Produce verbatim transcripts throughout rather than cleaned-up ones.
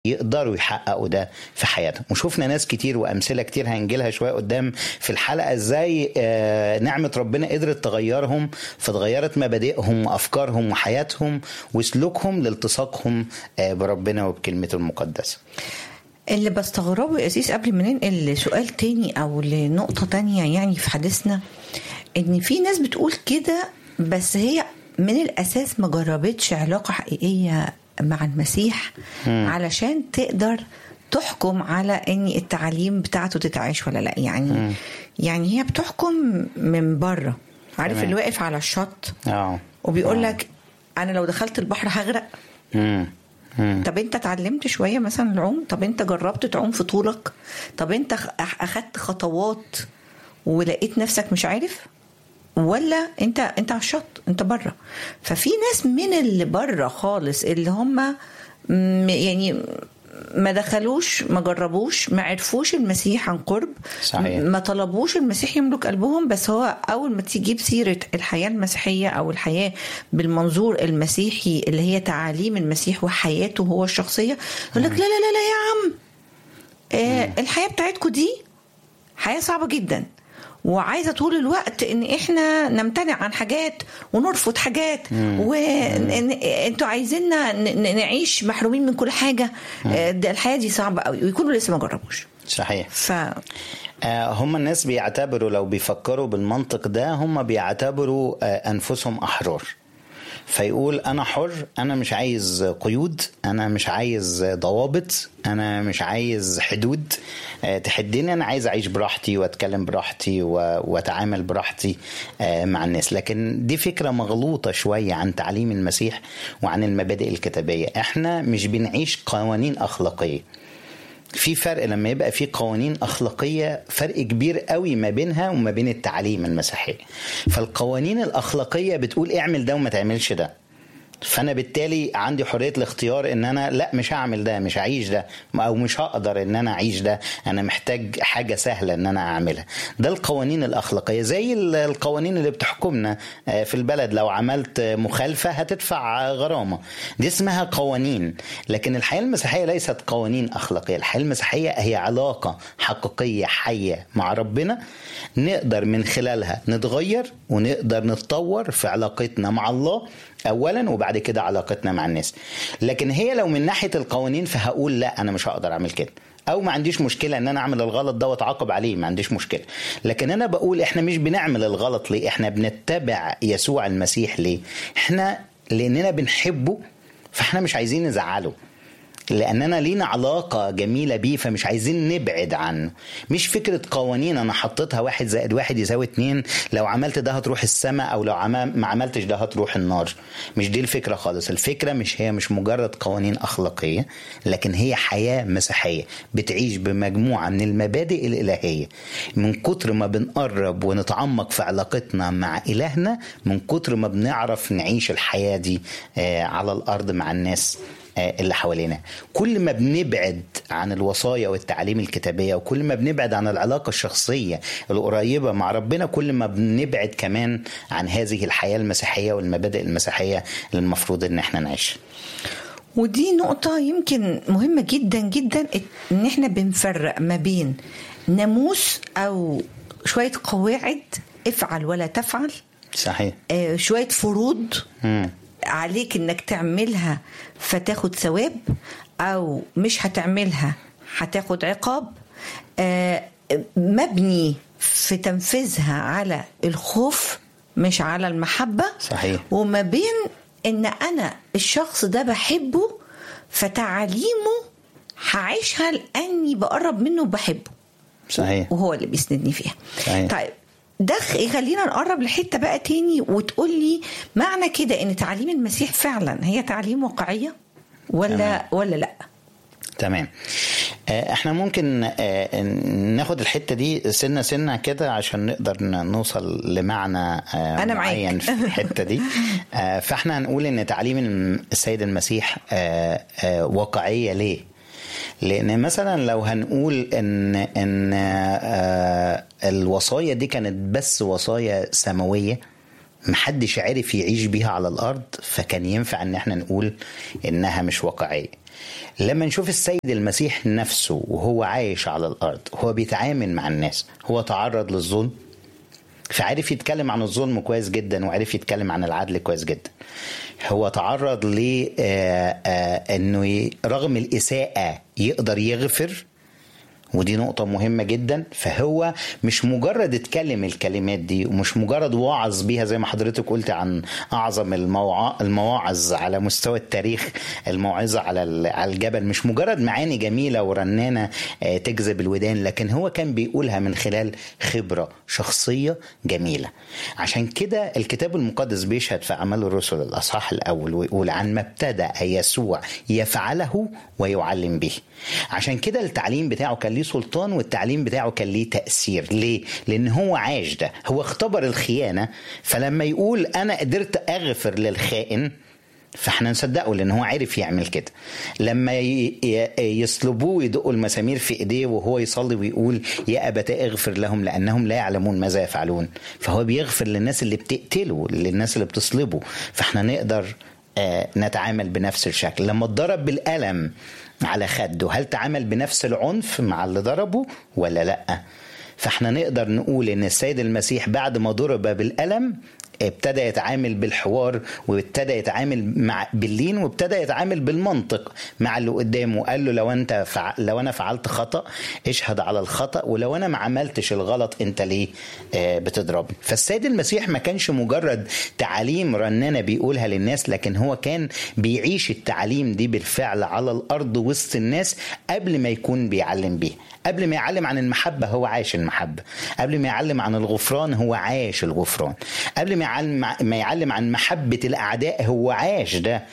يقدروا يحققوا ده في حياتهم. وشوفنا ناس كتير وأمثلة كتير هنجيلها شوية قدام في الحلقة ازاي نعمة ربنا قدرت تغيرهم، فتغيرت مبادئهم وأفكارهم وحياتهم وسلوكهم لالتصاقهم بربنا وبكلمته المقدسة. اللي بستغربه يا أسيس قبل ما ننقل لسؤال تاني أو لنقطة تانية يعني في حديثنا، إن في ناس بتقول كده بس هي من الأساس ما جربتش علاقة حقيقية مع المسيح م. علشان تقدر تحكم على ان التعليم بتاعته تتعيش ولا لا. يعني م. يعني هي بتحكم من بره، عارف م. اللي واقف على الشط اه وبيقول لك انا لو دخلت البحر هغرق. م. م. طب انت اتعلمت شوية مثلا العوم؟ طب انت جربت تعوم في طولك؟ طب انت اخدت خطوات ولقيت نفسك مش عارف؟ ولا انت انت على الشط، انت بره. ففي ناس من اللي بره خالص اللي هم يعني ما دخلوش، ما جربوش، ما عرفوش المسيح عن قرب، صحيح. ما طلبوش المسيح يملك قلبهم، بس هو اول ما تيجي بسيره الحياه المسيحيه او الحياه بالمنظور المسيحي اللي هي تعاليم المسيح وحياته هو الشخصيه، يقول لك لا لا لا لا يا عم، اه الحياه بتاعتكم دي حياه صعبه جدا، وعايزة طول الوقت ان احنا نمتنع عن حاجات ونرفض حاجات، وانتوا عايزيننا نعيش محرومين من كل حاجة. ده الحياة دي صعبة قوي، ويكونوا لسه ما جربوش. صحيح. ف... هم الناس بيعتبروا، لو بيفكروا بالمنطق ده، هم بيعتبروا أنفسهم أحرار، فيقول أنا حر، أنا مش عايز قيود، أنا مش عايز ضوابط، أنا مش عايز حدود تحديني، أنا عايز أعيش براحتي وأتكلم براحتي وأتعامل براحتي مع الناس. لكن دي فكرة مغلوطة شوية عن تعليم المسيح وعن المبادئ الكتابية. إحنا مش بنعيش قوانين أخلاقية. في فرق لما يبقى في قوانين أخلاقية، فرق كبير قوي ما بينها وما بين التعليم المسيحي. فالقوانين الأخلاقية بتقول اعمل ده وما تعملش ده، فأنا بالتالي عندي حرية الاختيار ان انا لا مش هعمل ده، مش هعيش ده، او مش هقدر ان انا اعيش ده، انا محتاج حاجة سهلة ان انا اعملها. ده القوانين الاخلاقية، زي القوانين اللي بتحكمنا في البلد، لو عملت مخالفة هتدفع غرامة، دي اسمها قوانين. لكن الحياة المسيحية ليست قوانين اخلاقية. الحياة المسيحية هي علاقة حقيقية حية مع ربنا، نقدر من خلالها نتغير ونقدر نتطور في علاقتنا مع الله اولا، وبعد كده علاقتنا مع الناس. لكن هي لو من ناحية القوانين فهقول لا انا مش هقدر اعمل كده، او ما عنديش مشكلة ان انا اعمل الغلط ده واتعاقب عليه، ما عنديش مشكلة. لكن انا بقول احنا مش بنعمل الغلط ليه، احنا بنتبع يسوع المسيح ليه؟ احنا لاننا بنحبه، فاحنا مش عايزين نزعله، لأننا لينا علاقة جميلة بيه، فمش عايزين نبعد عنه. مش فكرة قوانين أنا حطيتها واحد زائد واحد يساوي اتنين، لو عملت ده هتروح السماء، أو لو ما عملتش ده هتروح النار. مش دي الفكرة خالص. الفكرة مش هي مش مجرد قوانين أخلاقية، لكن هي حياة مسيحية بتعيش بمجموعة من المبادئ الإلهية. من كتر ما بنقرب ونتعمق في علاقتنا مع إلهنا، من كتر ما بنعرف نعيش الحياة دي على الأرض مع الناس اللي حوالينا. كل ما بنبعد عن الوصايا والتعليم الكتابية، وكل ما بنبعد عن العلاقة الشخصية القريبة مع ربنا، كل ما بنبعد كمان عن هذه الحياة المسيحية والمبادئ المسيحية اللي المفروض ان احنا نعيش. ودي نقطة يمكن مهمة جدا جدا، ان احنا بنفرق ما بين ناموس او شوية قواعد افعل ولا تفعل، صحيح، آه شوية فروض م. عليك انك تعملها فتاخد ثواب، او مش هتعملها هتاخد عقاب، آه مبني في تنفيذها على الخوف مش على المحبة. صحيح. وما بين ان انا الشخص ده بحبه فتعاليمه هعيشها لاني بقرب منه وبحبه. صحيح. وهو اللي بيسندني فيها. صحيح. طيب ده خلينا نقرب لحتة بقى تاني، وتقول لي معنى كده ان تعليم المسيح فعلا هي تعليم واقعية ولا تمام. ولا لا؟ تمام. احنا ممكن ناخد الحتة دي سنة سنة كده عشان نقدر نوصل لمعنى أنا معين في الحتة دي. فاحنا هنقول ان تعليم السيد المسيح واقعية ليه؟ لأن مثلا لو هنقول إن إن الوصايا دي كانت بس وصايا سماوية محدش عارف يعيش بيها على الأرض، فكان ينفع إن احنا نقول إنها مش واقعية. لما نشوف السيد المسيح نفسه وهو عايش على الأرض هو بيتعامل مع الناس، هو تعرض للظلم، فعرف يتكلم عن الظلم كويس جدا وعرف يتكلم عن العدل كويس جدا. هو تعرض ل انه رغم الإساءة يقدر يغفر، ودي نقطة مهمة جدا. فهو مش مجرد اتكلم الكلمات دي ومش مجرد وعظ بيها زي ما حضرتك قلت عن أعظم المواعظ على مستوى التاريخ، الموعظة على الجبل، مش مجرد معاني جميلة ورنانة تجذب الودان، لكن هو كان بيقولها من خلال خبرة شخصية جميلة. عشان كده الكتاب المقدس بيشهد في أعمال الرسل الأصحاح الأول ويقول عن ما ابتدأ يسوع يفعله ويعلم به. عشان كده التعليم بتاعه كان ليه سلطان والتعليم بتاعه كان ليه تأثير. ليه؟ لأن هو عاش ده، هو اختبر الخيانة، فلما يقول أنا قدرت أغفر للخائن فاحنا نصدقه لأن هو عارف يعمل كده. لما يصلبوه ويدقوا المسامير في ايديه وهو يصلي ويقول يا أبتاه اغفر لهم لأنهم لا يعلمون ماذا يفعلون، فهو بيغفر للناس اللي بتقتله، للناس اللي بتصلبه. فاحنا نقدر نتعامل بنفس الشكل. لما اتضرب بالقلم على خده هل تعامل بنفس العنف مع اللي ضربه ولا لأ؟ فاحنا نقدر نقول ان السيد المسيح بعد ما ضرب بالقلم ابتدى يتعامل بالحوار وابتدى يتعامل مع باللين وابتدى يتعامل بالمنطق مع اللي قدامه. قال له لو انت فع... لو انا فعلت خطأ اشهد على الخطأ، ولو انا ما عملتش الغلط انت ليه آه بتضربني؟ فالسيد المسيح ما كانش مجرد تعاليم رنانة بيقولها للناس، لكن هو كان بيعيش التعليم دي بالفعل على الارض وسط الناس قبل ما يكون بيعلم بيه. قبل ما يعلم عن المحبة هو عايش المحبة، قبل ما يعلم عن الغفران هو عايش الغفران، قبل ما يعلم, ما يعلم عن محبة الأعداء هو عايش ده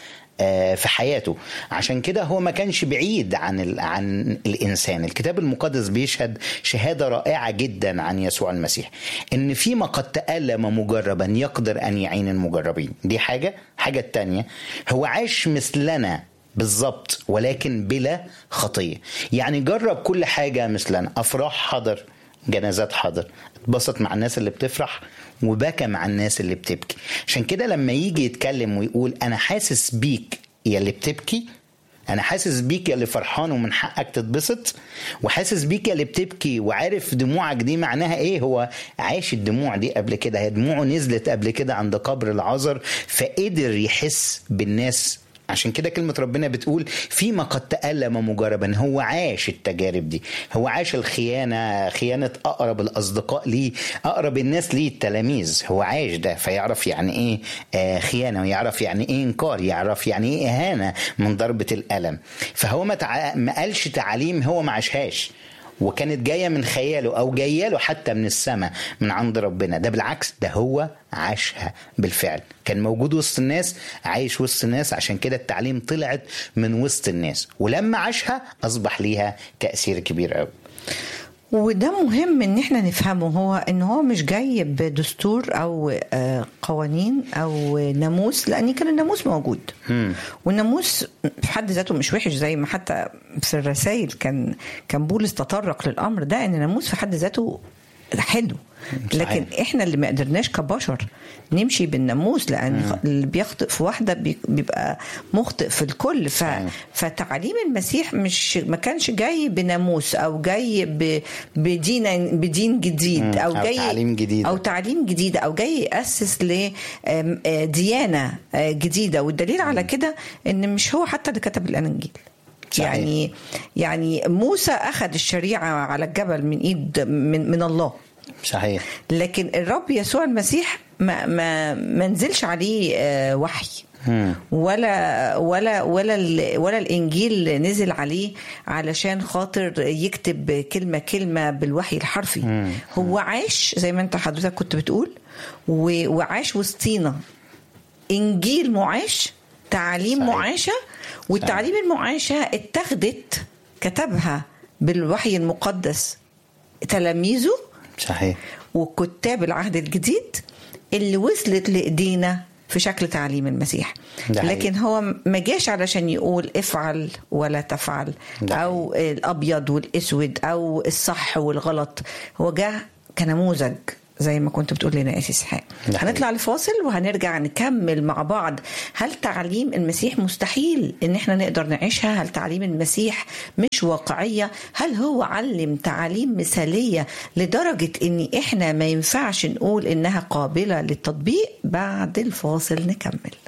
في حياته. عشان كده هو ما كانش بعيد عن عن الإنسان. الكتاب المقدس بيشهد شهادة رائعة جدا عن يسوع المسيح إن فيما قد تألم مجربا يقدر أن يعين المجربين. دي حاجة. حاجة التانية هو عاش مثلنا بالضبط ولكن بلا خطية. يعني جرب كل حاجة مثلنا، أفراح حضر، جنازات حضر، اتبسط مع الناس اللي بتفرح وبكى مع الناس اللي بتبكي. عشان كده لما يجي يتكلم ويقول أنا حاسس بيك يا اللي بتبكي، أنا حاسس بيك يا اللي فرحان ومن حقك تتبسط، وحاسس بيك يا اللي بتبكي وعارف دموعك دي معناها إيه. هو عاش الدموع دي قبل كده، هي دموعه نزلت قبل كده عند قبر العذر، فقدر يحس بالناس. عشان كده كلمة ربنا بتقول فيما قد تألم مجربا. هو عاش التجارب دي، هو عاش الخيانة، خيانة أقرب الأصدقاء ليه، أقرب الناس ليه التلاميذ. هو عاش ده فيعرف يعني إيه آه خيانة، ويعرف يعني إيه إنكار، يعرف يعني إيه إهانة من ضربة الألم. فهو ما, تع... ما قالش تعاليم هو ما عاشهاش وكانت جاية من خياله أو جاية له حتى من السماء من عند ربنا. ده بالعكس، ده هو عاشها بالفعل، كان موجود وسط الناس، عايش وسط الناس. عشان كده التعليم طلعت من وسط الناس، ولما عاشها أصبح ليها تأثير كبير قوي. وده مهم ان احنا نفهمه، هو ان هو مش جاي بدستور او قوانين او ناموس، لان كان الناموس موجود. مم. والناموس في حد ذاته مش وحش، زي ما حتى في الرسائل كان كان بولس تطرق للامر ده، ان الناموس في حد ذاته حلو. لكن احنا اللي ما قدرناش كبشر نمشي بالناموس، لان اللي بيخطئ في واحده بيبقى مخطئ في الكل. ف... فتعليم المسيح مش ما كانش جاي بناموس او جاي ب... بدين بدين جديد او, أو جاي تعليم جديد او تعليم جديد او جاي ياسس لديانه جديده. والدليل على كده ان مش هو حتى اللي كتب الاناجيل. صحيح. يعني يعني موسى أخذ الشريعة على الجبل من إيد من, من الله. صحيح. لكن الرب يسوع المسيح ما ما ما نزلش عليه وحي، ولا ولا ولا ولا الإنجيل نزل عليه علشان خاطر يكتب كلمة كلمة بالوحي الحرفي. مم. هو عاش زي ما أنت حضرتك كنت بتقول، وعاش وسطينا إنجيل معاش، تعاليم صحيح. معاشة. والتعليم المعاشة اتخذت كتبها بالوحي المقدس تلاميذه. صحيح. وكتاب العهد الجديد اللي وصلت لإيدينا في شكل تعليم المسيح. لكن هو ما جاش علشان يقول افعل ولا تفعل، أو الأبيض والأسود أو الصح والغلط. هو جاء كنموذج زي ما كنت بتقول لنا يا أسيس حق. هنطلع لفاصل وهنرجع نكمل مع بعض. هل تعليم المسيح مستحيل ان احنا نقدر نعيشها؟ هل تعليم المسيح مش واقعية؟ هل هو علم تعاليم مثالية لدرجة ان احنا ما ينفعش نقول انها قابلة للتطبيق؟ بعد الفاصل نكمل.